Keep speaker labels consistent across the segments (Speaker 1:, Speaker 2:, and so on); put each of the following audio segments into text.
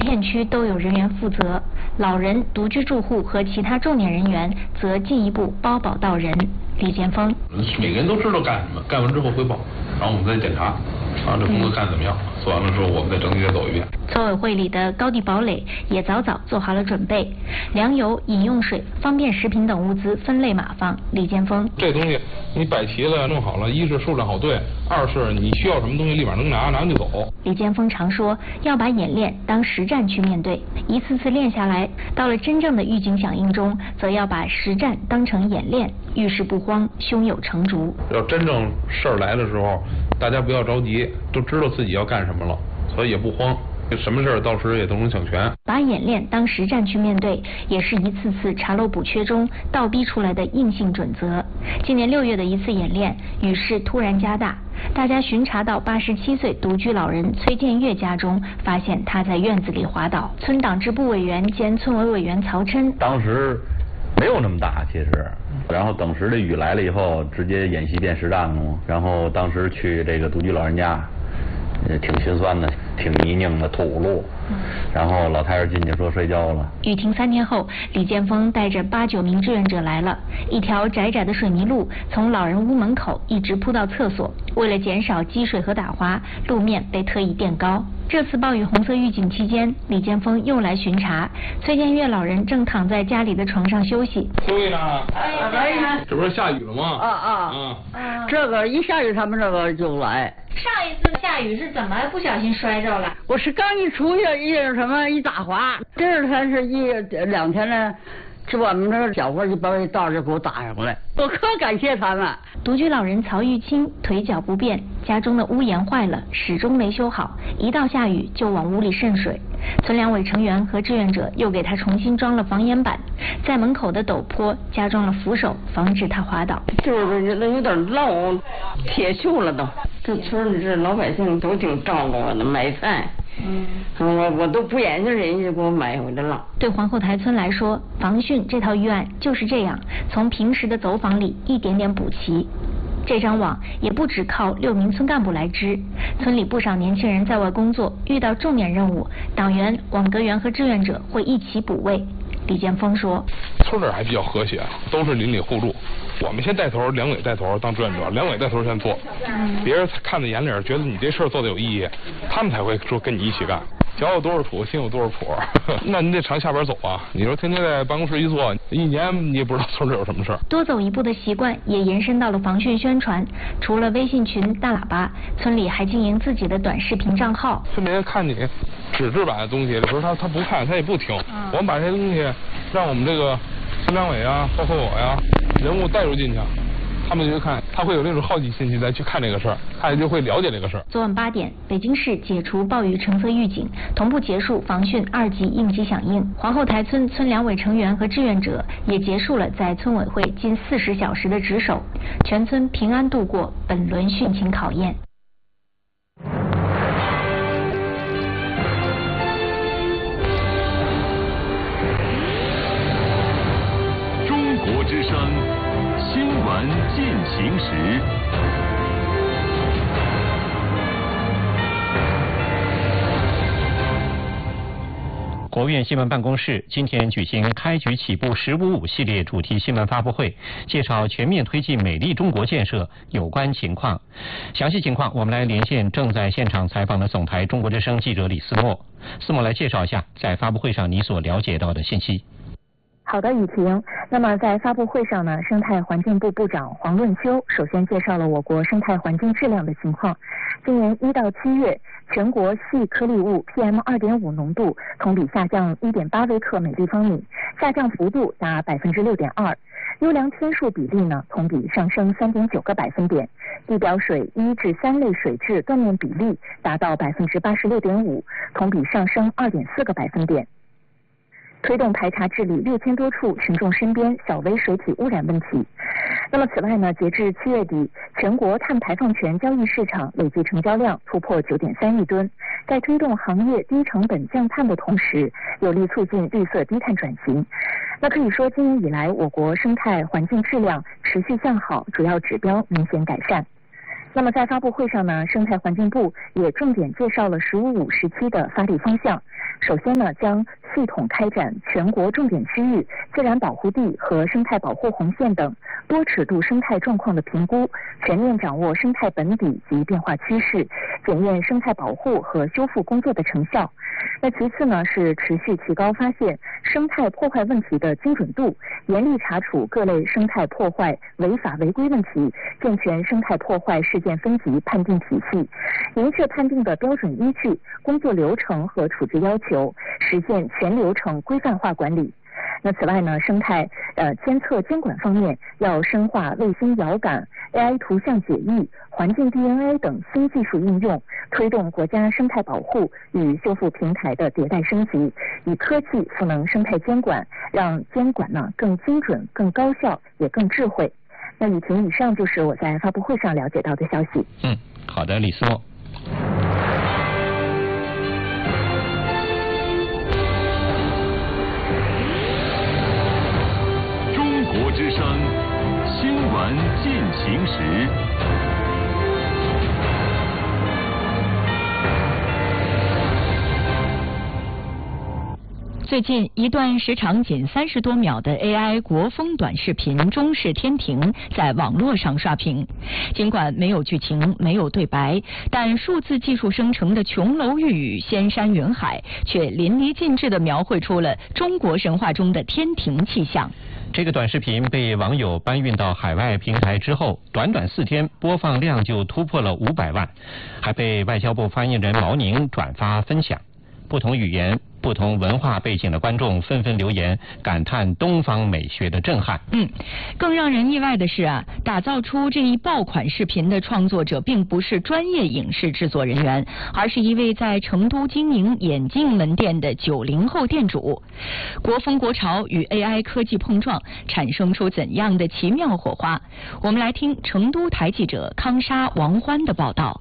Speaker 1: 片区都有人员负责，老人、独居住户和其他重点人员则进一步包保到人。李建峰：
Speaker 2: 每个人都知道干什么，干完之后汇报，然后我们再检查，这工作干怎么样？做完了之后，我们再整体再走一遍。
Speaker 1: 村委会里的高地堡垒也早早做好了准备，粮油、饮用水、方便食品等物资分类码放。李建峰：
Speaker 2: 这东西你摆齐了、弄好了，一是数量好对，二是你需要什么东西立马能拿就走。
Speaker 1: 李建峰常说要把演练当实战去面对，一次次练下来，到了真正的预警响应中，则要把实战当成演练，遇事不慌，胸有成竹。
Speaker 2: 要真正事儿来的时候，大家不要着急，都知道自己要干什么了，所以也不慌。什么事儿到时也都能抢全。
Speaker 1: 把演练当实战去面对，也是一次次查漏补缺中倒逼出来的硬性准则。今年6月的一次演练，雨势突然加大，大家巡查到87岁独居老人崔建月家中，发现他在院子里滑倒。村党支部委员兼村委委员曹琛：
Speaker 3: 当时没有那么大，其实，然后等时的雨来了以后，直接演习变实战了。然后当时去这个独居老人家，挺心酸的，挺泥泞的土路，然后老太太进去说睡觉了。
Speaker 1: 雨停3天后，李建峰带着8、9名志愿者来了，一条窄窄的水泥路从老人屋门口一直铺到厕所。为了减少积水和打滑，路面被特意垫高。这次暴雨红色预警期间，李建峰又来巡查。崔建月老人正躺在家里的床上休息。
Speaker 2: 休息呢？这不是下雨了吗？
Speaker 4: 这个一下雨他们这个就来。
Speaker 1: 上一次下雨是怎么不小心摔着了？
Speaker 4: 我是刚一出去一打滑，这才是2天呢。这我们这小伙就把我道就给我打上来，我可感谢他们。
Speaker 1: 独居老人曹玉清腿脚不便，家中的屋檐坏了，始终没修好，一到下雨就往屋里渗水。村两委成员和志愿者又给他重新装了防烟板，在门口的陡坡加装了扶手，防止他滑倒。
Speaker 4: 就是有点涝，铁锈了都。这村里这老百姓都挺照顾我的，买菜。我都不眼睛，人家给我买回来了。
Speaker 1: 对皇后台村来说，防汛这套预案就是这样，从平时的走访里一点点补齐。这张网也不只靠6名村干部来织，村里不少年轻人在外工作，遇到重点任务，党员、网格员和志愿者会一起补位。李建峰说：“
Speaker 2: 村里还比较和谐，都是邻里互助。我们先带头，两委带头当志愿者，两委带头先做，别人看在眼里，觉得你这事儿做得有意义，他们才会说跟你一起干。脚有多少土，心有多少谱。那你得常下边走啊！你说天天在办公室一坐，一年你也不知道村里有什么事儿。
Speaker 1: 多走一步的习惯也延伸到了防汛宣传。除了微信群、大喇叭，村里还经营自己的短视频账号。
Speaker 2: 村民看你纸质版的东西，有时候他不看，他也不听。我们把这些东西让我们这个村两委啊，包括我呀，人物带入进去。他们就看，他会有那种好奇心去再去看这个事儿，他也就会了解这个事儿。
Speaker 1: 昨晚8点，北京市解除暴雨橙色预警，同步结束防汛2级应急响应。皇后台村村两委成员和志愿者也结束了在村委会近40小时的值守，全村平安度过本轮汛情考验。
Speaker 5: 中国之声。新闻进行时，
Speaker 6: 国务院新闻办公室今天举行开局起步“1055”系列主题新闻发布会，介绍全面推进美丽中国建设有关情况。详细情况，我们来连线正在现场采访的总台中国之声记者李思墨。思墨来介绍一下在发布会上你所了解到的信息。
Speaker 7: 好的，雨婷。那么在发布会上呢，生态环境部部长黄润秋首先介绍了我国生态环境质量的情况。今年1到7月，全国细颗粒物 PM2.5 浓度同比下降1.8微克每立方米，下降幅度达6.2%。优良天数比例呢，同比上升3.9个百分点。地表水1至3类水质断面比例达到86.5%，同比上升2.4个百分点。推动排查治理6000多处群众身边小微水体污染问题。那么此外呢，截至7月底，全国碳排放权交易市场累计成交量突破9.3亿吨，在推动行业低成本降碳的同时，有力促进绿色低碳转型。那可以说，今年以来，我国生态环境质量持续向好，主要指标明显改善。 那么在发布会上呢，生态环境部也重点介绍了“15-5”时期的发力方向。首先呢，将系统开展全国重点区域、自然保护地和生态保护红线等多尺度生态状况的评估，全面掌握生态本底及变化趋势，检验生态保护和修复工作的成效。那其次呢，是持续提高发现生态破坏问题的精准度，严厉查处各类生态破坏违法违规问题，健全生态破坏事件分级判定体系，明确判定的标准依据、工作流程和处置要求，实现全流程规范化管理。那此外呢，生态监测监管方面要深化卫星遥感、AI 图像解译、环境 DNA 等新技术应用，推动国家生态保护与修复平台的迭代升级，以科技赋能生态监管，让监管呢更精准、更高效，也更智慧。那雨婷，以上就是我在发布会上了解到的消息。
Speaker 6: 好的，李思墨。
Speaker 5: 中国之声新闻进行时。
Speaker 8: 最近，一段时长仅30多秒的 AI 国风短视频《中式天庭》在网络上刷屏。尽管没有剧情、没有对白，但数字技术生成的琼楼玉宇、仙山云海，却淋漓尽致地描绘出了中国神话中的天庭气象。
Speaker 6: 这个短视频被网友搬运到海外平台之后，短短4天播放量就突破了500万，还被外交部发言人毛宁转发分享。不同语言、不同文化背景的观众纷纷留言，感叹东方美学的震撼。
Speaker 8: 更让人意外的是打造出这一爆款视频的创作者并不是专业影视制作人员，而是一位在成都经营眼镜门店的90后店主。国风国潮与 AI 科技碰撞，产生出怎样的奇妙火花？我们来听成都台记者康莎、王欢的报道。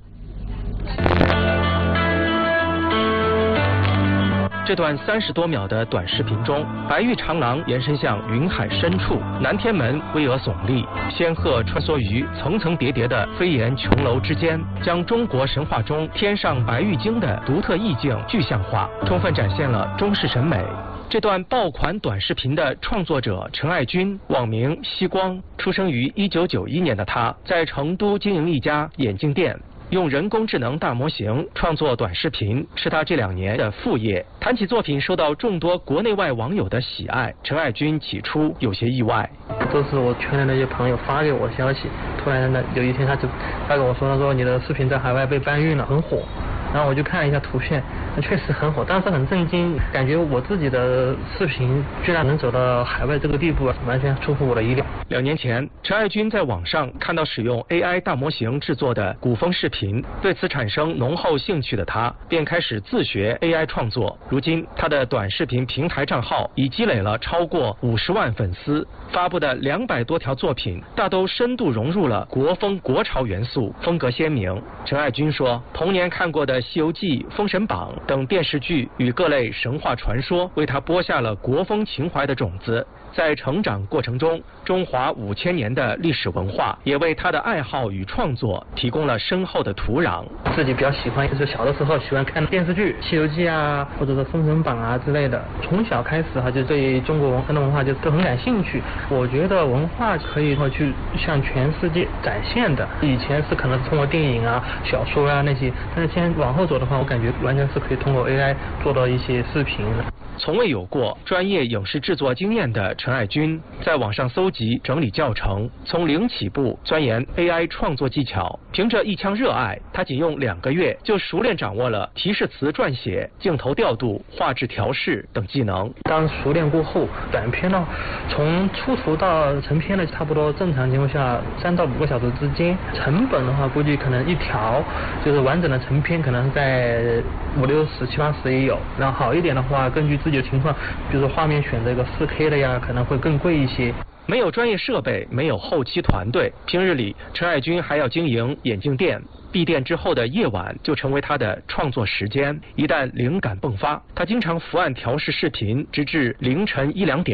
Speaker 9: 这段30多秒的短视频中，白玉长廊延伸向云海深处，南天门巍峨耸立，仙鹤穿梭于层层叠叠的飞檐琼楼之间，将中国神话中天上白玉京的独特意境具象化，充分展现了中式审美。这段爆款短视频的创作者陈爱军，网名西光，出生于1991年的他，在成都经营一家眼镜店。用人工智能大模型创作短视频是他这2年的副业。谈起作品受到众多国内外网友的喜爱，陈爱军起初有些意外。
Speaker 10: 都是我圈内那些朋友发给我消息，突然呢有一天他就发给我说，他说你的视频在海外被搬运了，很火。然后我就看了一下图片，确实很火，当时很震惊，感觉我自己的视频居然能走到海外这个地步，完全出乎我的意料。
Speaker 9: 2年前，陈爱军在网上看到使用 AI 大模型制作的古风视频，对此产生浓厚兴趣的他，便开始自学 AI 创作。如今，他的短视频平台账号已积累了超过50万粉丝，发布的200多条作品，大都深度融入了国风国潮元素，风格鲜明。陈爱军说，童年看过的《西游记》《封神榜》等电视剧与各类神话传说，为他播下了国风情怀的种子。在成长过程中，中华5000年的历史文化也为他的爱好与创作提供了深厚的土壤。
Speaker 10: 自己比较喜欢，就是小的时候喜欢看电视剧《西游记》啊，或者是《封神榜》啊之类的。从小开始就对中国传统文化就都很感兴趣。我觉得文化可以去向全世界展现的。以前是可能通过电影啊、小说啊那些，但是现在往后走的话，我感觉完全是可以通过 AI 做到一些视频的。
Speaker 9: 从未有过专业影视制作经验的陈爱军，在网上搜集整理教程，从零起步钻研 AI 创作技巧。凭着一腔热爱，他仅用2个月就熟练掌握了提示词撰写、镜头调度、画质调试等技能。
Speaker 10: 当熟练过后，短片呢，从出图到成片呢，差不多正常情况下3到5个小时之间。成本的话，估计可能一条就是完整的成片，可能在50、60、70、80也有。然后好一点的话，根据自己的情况，比如说画面选择一个4K 的呀，可能会更贵一些。
Speaker 9: 没有专业设备，没有后期团队，平日里陈爱军还要经营眼镜店。闭店之后的夜晚就成为他的创作时间。一旦灵感迸发，他经常伏案调试视频，直至凌晨1、2点。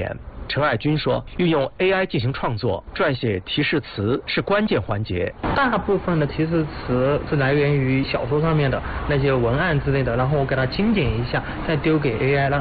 Speaker 9: 陈爱军说，运用 AI 进行创作，撰写提示词是关键环节。
Speaker 10: 大部分的提示词是来源于小说上面的那些文案之类的，然后我给它精简一下，再丢给 AI，